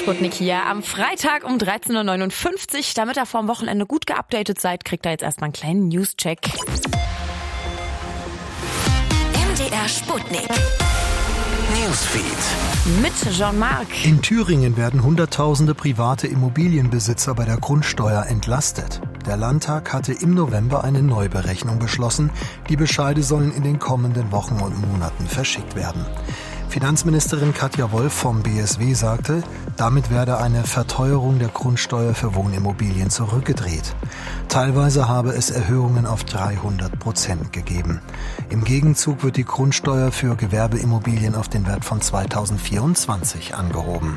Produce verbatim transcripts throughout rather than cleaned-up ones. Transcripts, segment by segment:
Sputnik hier am Freitag um dreizehn Uhr neunundfünfzig. Damit ihr vor dem Wochenende gut geupdatet seid, kriegt ihr jetzt erstmal einen kleinen News-Check. M D R Sputnik. Newsfeed. Mit Jean-Marc. In Thüringen werden Hunderttausende private Immobilienbesitzer bei der Grundsteuer entlastet. Der Landtag hatte im November eine Neuberechnung beschlossen. Die Bescheide sollen in den kommenden Wochen und Monaten verschickt werden. Finanzministerin Katja Wolf vom B S W sagte, damit werde eine Verteuerung der Grundsteuer für Wohnimmobilien zurückgedreht. Teilweise habe es Erhöhungen auf dreihundert Prozent gegeben. Im Gegenzug wird die Grundsteuer für Gewerbeimmobilien auf den Wert von zweitausendvierundzwanzig angehoben.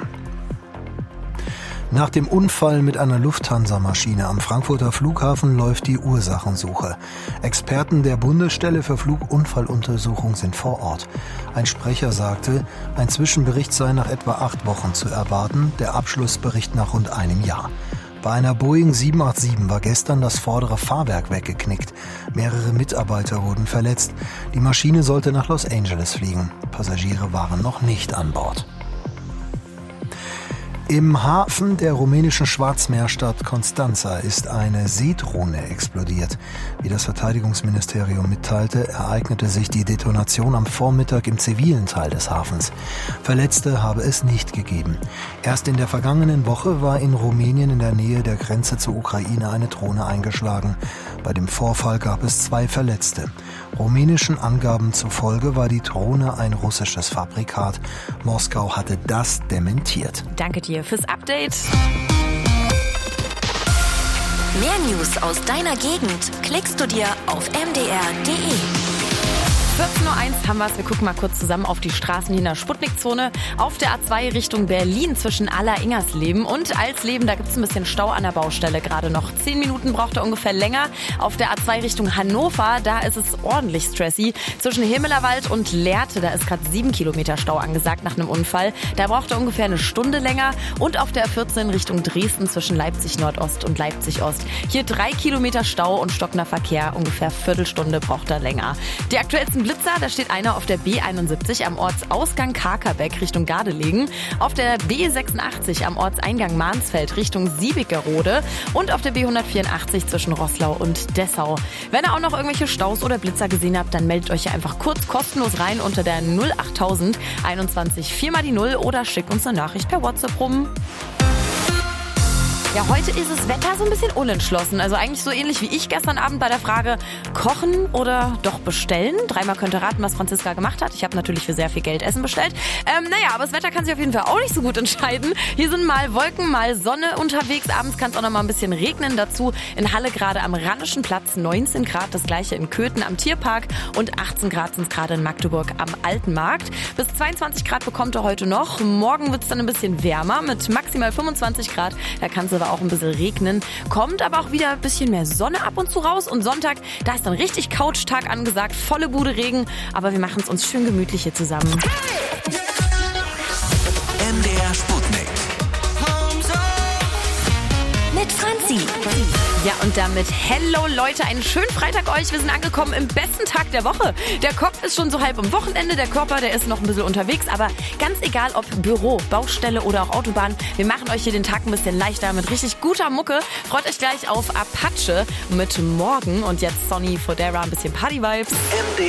Nach dem Unfall mit einer Lufthansa-Maschine am Frankfurter Flughafen läuft die Ursachensuche. Experten der Bundesstelle für Flugunfalluntersuchung sind vor Ort. Ein Sprecher sagte, ein Zwischenbericht sei nach etwa acht Wochen zu erwarten, der Abschlussbericht nach rund einem Jahr. Bei einer Boeing sieben acht sieben war gestern das vordere Fahrwerk weggeknickt. Mehrere Mitarbeiter wurden verletzt. Die Maschine sollte nach Los Angeles fliegen. Passagiere waren noch nicht an Bord. Im Hafen der rumänischen Schwarzmeerstadt Constanța ist eine Seedrohne explodiert. Wie das Verteidigungsministerium mitteilte, ereignete sich die Detonation am Vormittag im zivilen Teil des Hafens. Verletzte habe es nicht gegeben. Erst in der vergangenen Woche war in Rumänien in der Nähe der Grenze zur Ukraine eine Drohne eingeschlagen. Bei dem Vorfall gab es zwei Verletzte. Rumänischen Angaben zufolge war die Drohne ein russisches Fabrikat. Moskau hatte das dementiert. Danke dir fürs Update. Mehr News aus deiner Gegend klickst du dir auf m d r punkt d e. vierzehn Uhr eins haben wir es. Wir gucken mal kurz zusammen auf die Straßen hier in der Sputnik-Zone. Auf der A zwei Richtung Berlin zwischen Aller-Ingersleben und Alsleben, da gibt es ein bisschen Stau an der Baustelle gerade noch. Zehn Minuten braucht er ungefähr länger. Auf der A zwei Richtung Hannover, da ist es ordentlich stressy. Zwischen Himmelerwald und Lehrte, da ist gerade sieben Kilometer Stau angesagt nach einem Unfall. Da braucht er ungefähr eine Stunde länger. Und auf der A vierzehn Richtung Dresden zwischen Leipzig-Nordost und Leipzig-Ost. Hier drei Kilometer Stau und stockender Verkehr. Ungefähr Viertelstunde braucht er länger. Die aktuellsten Blitzer, da steht einer auf der B einundsiebzig am Ortsausgang Kakerbeck Richtung Gardelegen, auf der B sechsundachtzig am Ortseingang Mansfeld Richtung Siebigerode und auf der B hundertvierundachtzig zwischen Roßlau und Dessau. Wenn ihr auch noch irgendwelche Staus oder Blitzer gesehen habt, dann meldet euch hier einfach kurz kostenlos rein unter der null achttausend einundzwanzig vier mal die null oder schickt uns eine Nachricht per WhatsApp rum. Ja, heute ist das Wetter so ein bisschen unentschlossen. Also eigentlich so ähnlich wie ich gestern Abend bei der Frage, kochen oder doch bestellen? Dreimal könnt ihr raten, was Franziska gemacht hat. Ich habe natürlich für sehr viel Geld Essen bestellt. Ähm, naja, aber das Wetter kann sich auf jeden Fall auch nicht so gut entscheiden. Hier sind mal Wolken, mal Sonne unterwegs. Abends kann es auch noch mal ein bisschen regnen. Dazu in Halle gerade am Rheinischen Platz neunzehn Grad. Das gleiche in Köthen am Tierpark. Und achtzehn Grad sind es gerade in Magdeburg am Alten Markt. Bis zweiundzwanzig Grad bekommt ihr heute noch. Morgen wird es dann ein bisschen wärmer mit maximal fünfundzwanzig Grad. Da kann es aber auch ein bisschen regnen. Kommt aber auch wieder ein bisschen mehr Sonne ab und zu raus. Und Sonntag, da ist dann richtig Couch-Tag angesagt. Volle Bude Regen. Aber wir machen es uns schön gemütlich hier zusammen. M D R Sputnik. Mit Franzi. Ja, und damit hello Leute, einen schönen Freitag euch. Wir sind angekommen im besten Tag der Woche. Der Kopf ist schon so halb am Wochenende, der Körper, der ist noch ein bisschen unterwegs. Aber ganz egal, ob Büro, Baustelle oder auch Autobahn, wir machen euch hier den Tag ein bisschen leichter mit richtig guter Mucke. Freut euch gleich auf Apache mit Morgen und jetzt Sonny Fodera, ein bisschen Party-Vibes.